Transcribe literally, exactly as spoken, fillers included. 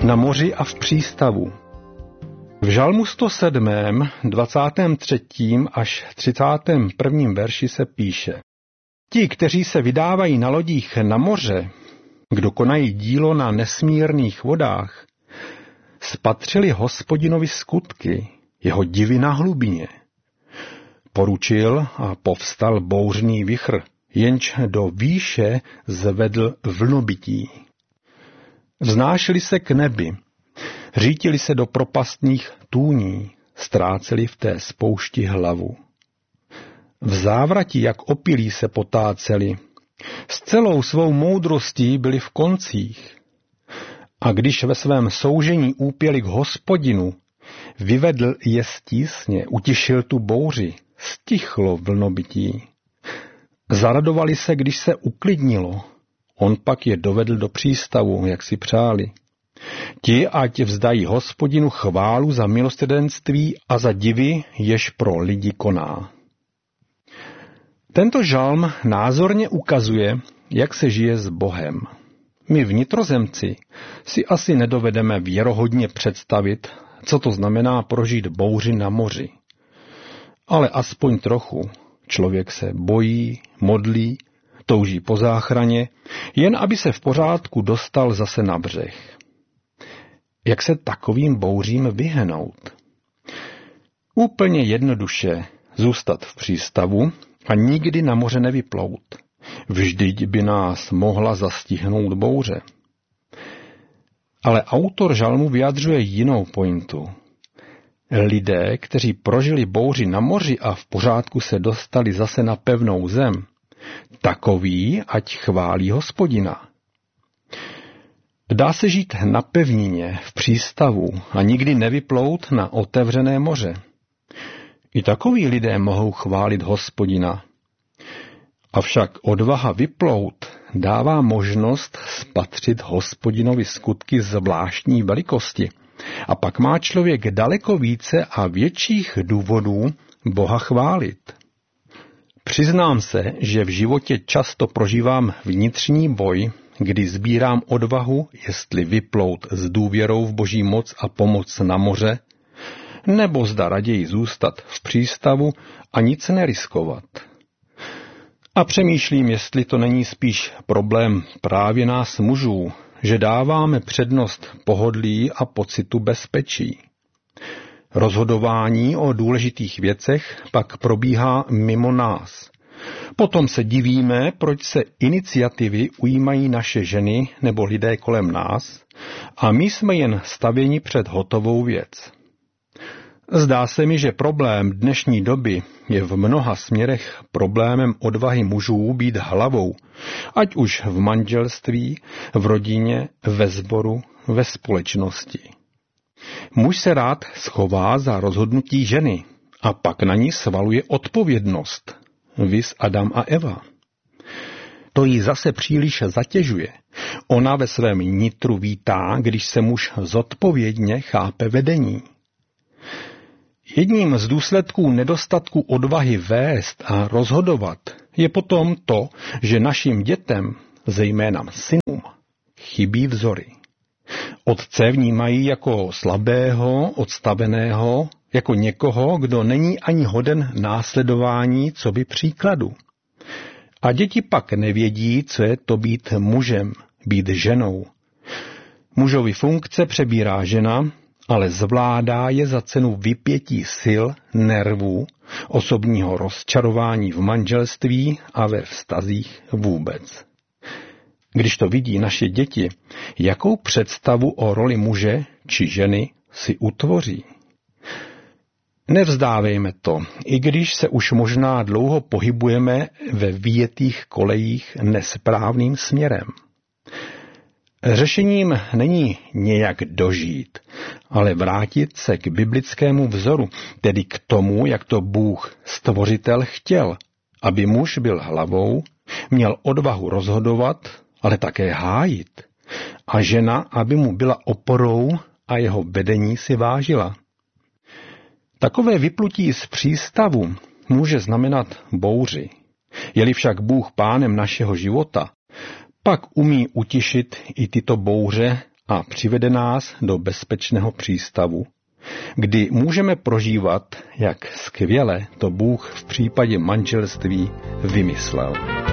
Na moři a v přístavu. V Žalmu sto sedm, dvacátém třetím až třicátém prvním verši se píše: Ti, kteří se vydávají na lodích na moře, kdo konají dílo na nesmírných vodách, spatřili Hospodinovi skutky, jeho divy na hlubině. Poručil a povstal bouřný vichr, jenž do výše zvedl vlnobytí. Vznášeli se k nebi, řítili se do propastných tůní, ztráceli v té spoušti hlavu. V závrati, jak opilí, se potáceli, s celou svou moudrostí byli v koncích. A když ve svém soužení úpěli k Hospodinu, vyvedl je z tísně, utišil tu bouři, stichlo vlnobytí. Zaradovali se, když se uklidnilo, on pak je dovedl do přístavu, jak si přáli. Ti, ať vzdají Hospodinu chválu za milosrdenství a za divy, jež pro lidi koná. Tento žalm názorně ukazuje, jak se žije s Bohem. My vnitrozemci si asi nedovedeme věrohodně představit, co to znamená prožít bouři na moři. Ale aspoň trochu. Člověk se bojí, modlí, touží po záchraně, jen aby se v pořádku dostal zase na břeh. Jak se takovým bouřím vyhnout? Úplně jednoduše zůstat v přístavu a nikdy na moře nevyplout. Vždyť by nás mohla zastihnout bouře. Ale autor žalmu vyjadřuje jinou pointu. Lidé, kteří prožili bouři na moři a v pořádku se dostali zase na pevnou zem, takoví, ať chválí Hospodina. Dá se žít na pevnině, v přístavu a nikdy nevyplout na otevřené moře. I takoví lidé mohou chválit Hospodina. Avšak odvaha vyplout dává možnost spatřit Hospodinovi skutky zvláštní velikosti. A pak má člověk daleko více a větších důvodů Boha chválit. Přiznám se, že v životě často prožívám vnitřní boj, kdy sbírám odvahu, jestli vyplout s důvěrou v Boží moc a pomoc na moře, nebo zda raději zůstat v přístavu a nic neriskovat. A přemýšlím, jestli to není spíš problém právě nás mužů, že dáváme přednost pohodlí a pocitu bezpečí. Rozhodování o důležitých věcech pak probíhá mimo nás. Potom se divíme, proč se iniciativy ujímají naše ženy nebo lidé kolem nás a my jsme jen stavěni před hotovou věc. Zdá se mi, že problém dnešní doby je v mnoha směrech problémem odvahy mužů být hlavou, ať už v manželství, v rodině, ve sboru, ve společnosti. Muž se rád schová za rozhodnutí ženy a pak na ní svaluje odpovědnost, viz Adam a Eva. To jí zase příliš zatěžuje. Ona ve svém nitru vítá, když se muž zodpovědně chápe vedení. Jedním z důsledků nedostatku odvahy vést a rozhodovat je potom to, že našim dětem, zejména synům, chybí vzory. Otce vnímají jako slabého, odstaveného, jako někoho, kdo není ani hoden následování coby příkladu. A děti pak nevědí, co je to být mužem, být ženou. Mužovi funkce přebírá žena, ale zvládá je za cenu vypětí sil, nervů, osobního rozčarování v manželství a ve vztazích vůbec. Když to vidí naše děti, jakou představu o roli muže či ženy si utvoří? Nevzdávejme to, i když se už možná dlouho pohybujeme ve vyjetých kolejích nesprávným směrem. Řešením není nějak dožít, ale vrátit se k biblickému vzoru, tedy k tomu, jak to Bůh stvořitel chtěl, aby muž byl hlavou, měl odvahu rozhodovat, ale také hájit, a žena, aby mu byla oporou a jeho vedení si vážila. Takové vyplutí z přístavu může znamenat bouři. Je-li však Bůh pánem našeho života, pak umí utišit i tyto bouře a přivede nás do bezpečného přístavu, kdy můžeme prožívat, jak skvěle to Bůh v případě manželství vymyslel.